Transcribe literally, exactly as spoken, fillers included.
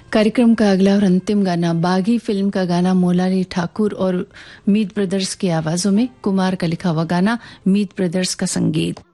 कार्यक्रम का अगला और अंतिम गाना बागी फिल्म का गाना मोलाली ठाकुर और मीत ब्रदर्स की आवाजों में, कुमार का लिखा हुआ गाना, मीत ब्रदर्स का संगीत।